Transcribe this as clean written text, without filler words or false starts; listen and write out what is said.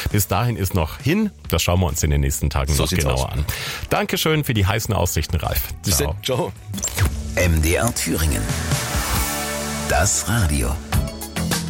Bis dahin ist noch hin. Das schauen wir uns in den nächsten Tagen noch genauer an. Dankeschön für die heißen Aussichten, Ralf. Ciao. MDR Thüringen. Das Radio.